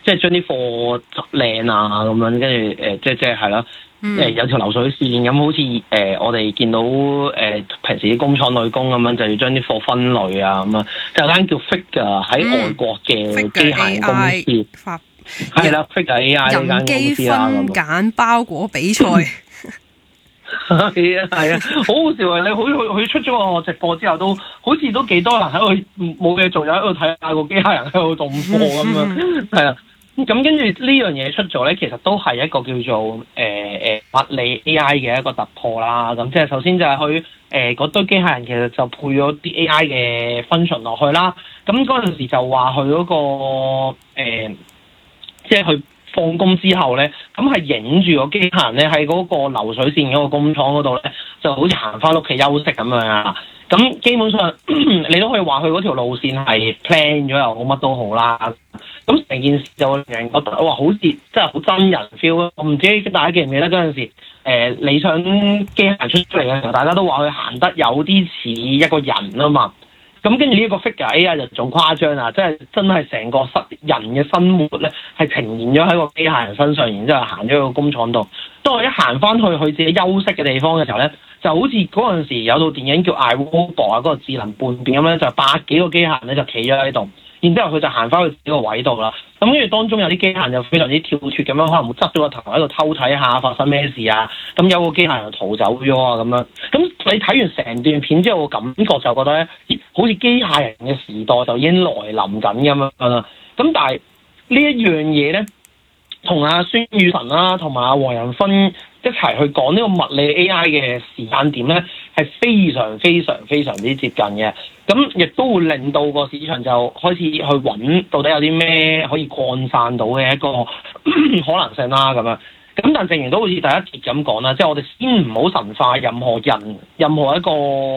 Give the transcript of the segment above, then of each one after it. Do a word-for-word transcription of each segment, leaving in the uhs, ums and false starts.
即係將啲貨執靚啊咁樣，跟住誒即係即係係啦。誒、 嗯呃、有條流水線咁，好似誒、呃、我哋見到誒、呃、平時啲工廠女工咁樣，就要將啲貨分類啊咁啊。就有間叫 Figure 喺外國嘅機械人公司，係啦、嗯、Figure A I 呢間公司啦。 人機分揀包裹比賽， 係啊係啊，好好笑啊！你好佢佢出咗個直播之後，都好似都幾多人喺度冇嘢做，又喺度睇下個機械人喺度動貨咁樣，係啊。咁跟住呢樣嘢出咗咧，其實都係一個叫做誒誒、呃、物理 A I 嘅一個突破啦。咁即係首先就係佢誒嗰堆機械人其實就配咗啲 A I 嘅 function 落去啦。咁嗰陣時就話佢嗰個、呃、即係佢放工之後咧，咁係影住個機械人咧喺嗰個流水線嗰個工廠嗰度咧，就好似行翻屋企休息咁樣啊。咁基本上你都可以話佢嗰條路線係 plan 咗又好乜都好啦。咁成件事就令人覺得哇，好似真係好真人 feel 咯。我唔知大家記唔記得嗰陣時，誒理想機械人出出嚟嘅時候，大家都話佢行得有啲似一個人啊嘛。咁跟住呢一個 figure A I 就仲誇張啦，即係真係成個生人嘅生活咧，係呈現咗喺個機械人身上，然之後行咗去個工廠度。當我一行翻去佢自己休息嘅地方嘅時候咧，就好似嗰陣時有套電影叫 I Robot 啊，嗰個智能叛變咁咧，就百幾個機械人咧就企咗喺度。然之後佢就行翻去自己個位度啦，咁跟住當中有啲機械人就非常之跳脱咁樣，可能會側咗個頭喺度偷睇下發生咩事啊，咁有個機械人就逃走咗啊咁樣。咁你睇完成段片之後，個感覺就覺得咧，好似機械人嘅時代就已經來臨緊咁樣啦。咁但係呢一樣嘢咧，同阿孫宇晨啦，同埋阿黃仁勳一齊去講呢個物理 A I 嘅時間點咧，係非常非常非常之接近嘅。咁亦都會令到個市場就開始去揾到底有啲咩可以擴散到嘅一個可能性啦咁樣。咁但正如都好似第一節咁講啦，即係我哋先唔好神化任何人、任何一個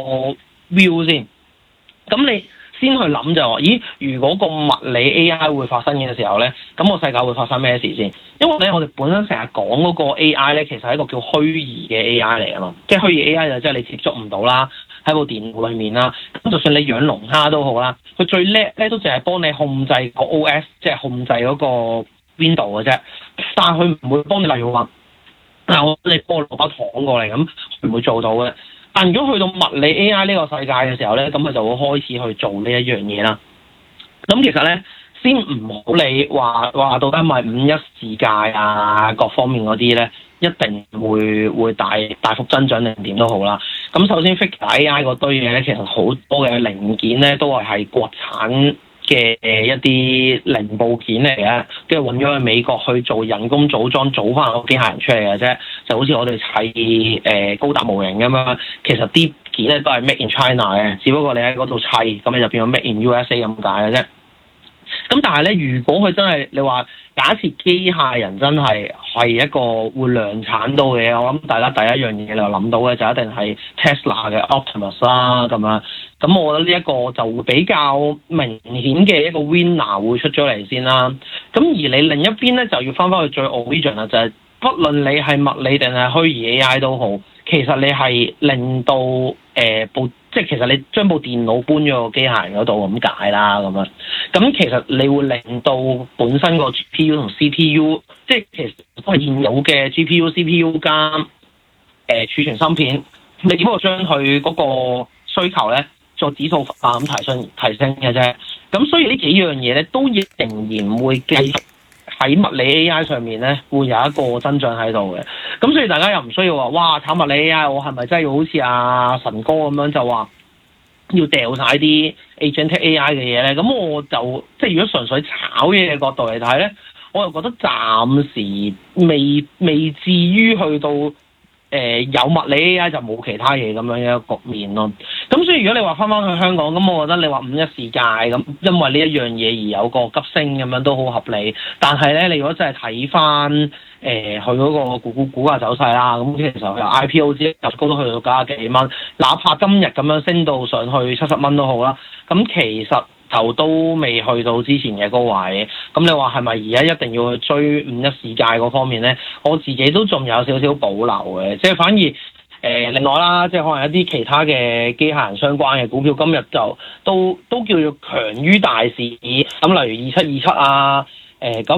view 先。咁你先去諗就話，咦？如果個物理 A I 會發生嘅時候咧，咁個世界會發生咩事先？因為咧，我哋本身成日講嗰個 A I 咧，其實係一個叫虛擬嘅 A I 嚟啊嘛。即係虛擬 A I 就即係你接觸唔到啦，喺部電腦裏面啦。咁就算你養龍蝦都好啦，佢最叻咧都淨係幫你控制個 O S，即係控制嗰個 Window 嘅啫。但係佢唔會幫你，例如話，嗱我你幫我攞包糖過嚟，咁佢唔會做到嘅。但如果去到物理 A I 呢個世界嘅時候咧，咁佢就會開始去做呢一樣嘢啦。咁其實咧，先唔好理話話到底係咪五一世界啊，各方面嗰啲咧，一定會會大大幅增長定點都好啦。咁首先 Figure A I 嗰堆嘢咧，其實好多嘅零件咧都係係國產嘅一啲零部件嚟嘅，跟住揾咗去美國去做人工組裝，組翻個機械人出嚟嘅啫。就好似我哋砌誒高達模型咁樣，其實啲件咧都係 Made in China 嘅，只不過你喺嗰度砌，咁你就變咗 Made in U S A 咁解嘅啫。咁但係咧，如果佢真係你話假設機械人真係係一個會量產到嘅，我諗大家第一樣嘢你就諗到嘅就一定係 Tesla 嘅 Optimus 啦咁樣。咁我覺得呢一個就會比較明顯嘅一個 winner 會出咗嚟先啦。咁而你另一邊咧就要翻返去最 origin 啦，就係、是、不論你係物理定係虛擬 A I 都好，其實你係令到誒、呃、部。即係其實你將部電腦搬咗個機械人嗰度咁解啦，咁樣咁其實你會令到本身個 G P U 同 C P U， 即係其實都係現有嘅 G P U、C P U 加誒、呃、儲存芯片，你只不過將佢嗰個需求咧做指數化咁提升提升嘅啫。咁所以呢幾樣嘢咧都仍然會繼續喺物理 A I 上面咧會有一個增長喺度嘅。咁所以大家又唔需要話，哇！炒物理 A I，我係咪真係要好似阿神哥咁樣就話要掉晒啲 Agentic A I 嘅嘢咧？咁我就即係如果純粹炒嘢嘅角度嚟睇咧，我又覺得暫時未未至於去到誒、呃、有物理 A I 就冇其他嘢咁樣嘅局面咯。咁所以如果你話翻翻去香港，咁我覺得你話五一世界咁，因為呢一樣嘢而有個急升咁樣都好合理。但係咧，你如果真係睇翻誒佢嗰個股股股價走勢啦，咁其實由 I P O 之後高都去到九十幾蚊，哪怕今日咁樣升到上去七十蚊都好啦。咁其實就都未去到之前嘅高位。咁你話係咪而家一定要去追五一世界嗰方面咧？我自己都仲有少少保留嘅，即係反而誒、呃、另外啦，即係可能一啲其他嘅機械人相關嘅股票，今日就都都叫做強於大市。咁例如二七二七啊，誒、呃、咁。